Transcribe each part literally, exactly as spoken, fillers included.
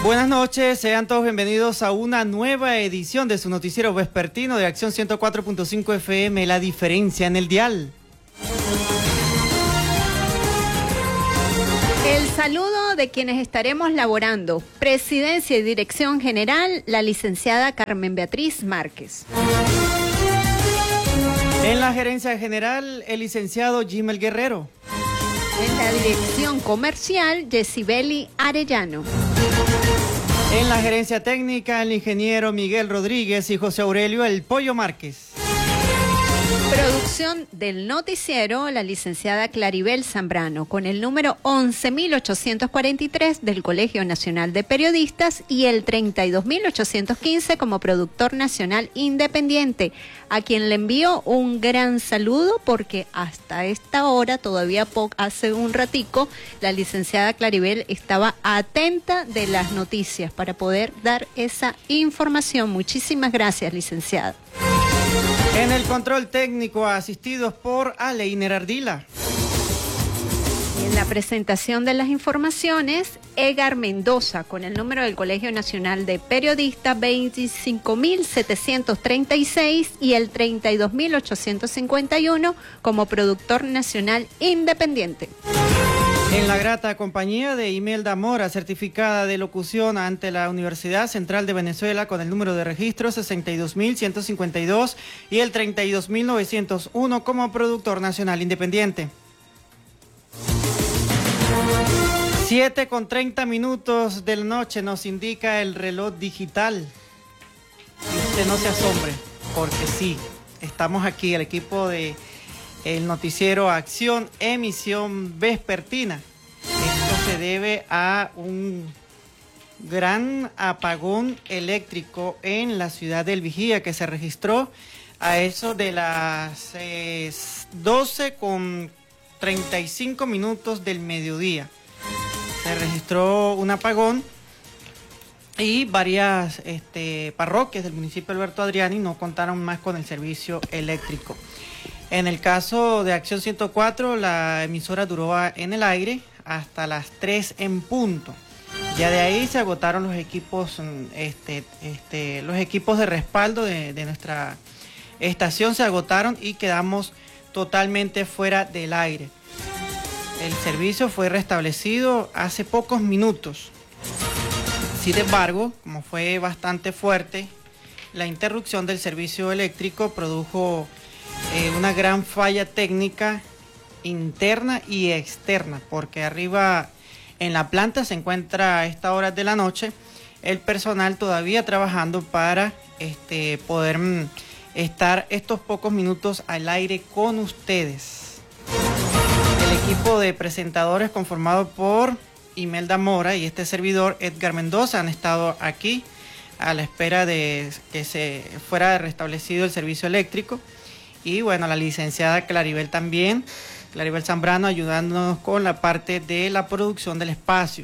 Buenas noches, sean todos bienvenidos a una nueva edición de su noticiero vespertino de Acción ciento cuatro punto cinco F M, La Diferencia en el Dial. El saludo de quienes estaremos laborando. Presidencia y Dirección General, la licenciada Carmen Beatriz Márquez. En la Gerencia General, el licenciado Jimel Guerrero. En la Dirección Comercial, Yesibeli Arellano. En la Gerencia Técnica, el ingeniero Miguel Rodríguez y José Aurelio El Pollo Márquez. Producción del noticiero, la licenciada Claribel Zambrano, con el número once mil ochocientos cuarenta y tres del Colegio Nacional de Periodistas y el treinta y dos mil ochocientos quince como productor nacional independiente, a quien le envío un gran saludo porque hasta esta hora, todavía hace un ratico, la licenciada Claribel estaba atenta de las noticias para poder dar esa información. Muchísimas gracias, licenciada. En el control técnico, asistidos por Aleiner Ardila. Y en la presentación de las informaciones, Edgar Mendoza, con el número del Colegio Nacional de Periodistas veinticinco mil setecientos treinta y seis y el treinta y dos mil ochocientos cincuenta y uno como productor nacional independiente. En la grata compañía de Imelda Mora, certificada de locución ante la Universidad Central de Venezuela con el número de registro sesenta y dos mil ciento cincuenta y dos y el treinta y dos mil novecientos uno como productor nacional independiente. siete con treinta minutos de la noche nos indica el reloj digital. Y usted no se asombre, porque sí, estamos aquí, el equipo de el noticiero Acción, emisión vespertina. Esto se debe a un gran apagón eléctrico en la ciudad del Vigía que se registró a eso de las eh, doce con treinta y cinco minutos del mediodía. Se registró un apagón y varias este, parroquias del municipio de Alberto Adriani no contaron más con el servicio eléctrico. En el caso de Acción ciento cuatro, la emisora duró en el aire hasta las tres en punto. Ya de ahí se agotaron los equipos, este, este, los equipos de respaldo de, de nuestra estación se agotaron y quedamos totalmente fuera del aire. El servicio fue restablecido hace pocos minutos. Sin embargo, como fue bastante fuerte, la interrupción del servicio eléctrico produjo Eh, una gran falla técnica interna y externa, porque arriba en la planta se encuentra a esta hora de la noche el personal todavía trabajando para este, poder mm, estar estos pocos minutos al aire con ustedes. El equipo de presentadores conformado por Imelda Mora y este servidor Edgar Mendoza han estado aquí a la espera de que se fuera restablecido el servicio eléctrico. Y bueno, la licenciada Claribel también, Claribel Zambrano, ayudándonos con la parte de la producción del espacio,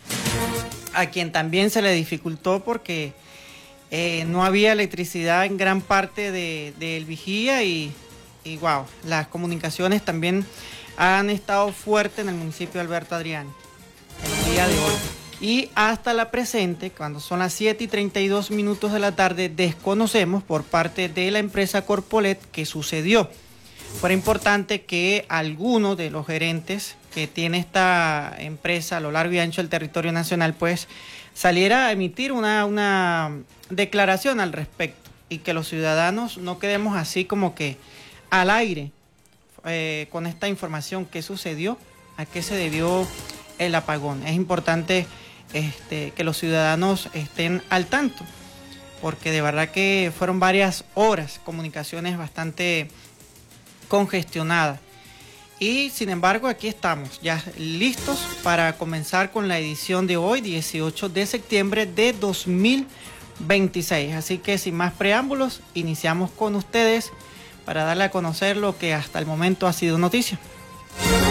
a quien también se le dificultó porque eh, no había electricidad en gran parte del de, de Vigía y, y wow, las comunicaciones también han estado fuertes en el municipio de Alberto Adriani el día de hoy. Y hasta la presente, cuando son las siete y treinta y dos minutos de la tarde, desconocemos por parte de la empresa Corpolet qué sucedió. Fue importante que alguno de los gerentes que tiene esta empresa a lo largo y ancho del territorio nacional, pues saliera a emitir una, una declaración al respecto y que los ciudadanos no quedemos así como que al aire eh, con esta información, qué sucedió, a qué se debió el apagón. Es importante Este, que los ciudadanos estén al tanto, porque de verdad que fueron varias horas, comunicaciones bastante congestionadas. Y sin embargo, aquí estamos, ya listos para comenzar con la edición de hoy, dieciocho de septiembre de dos mil veintiséis. Así que sin más preámbulos, iniciamos con ustedes para darle a conocer lo que hasta el momento ha sido noticia.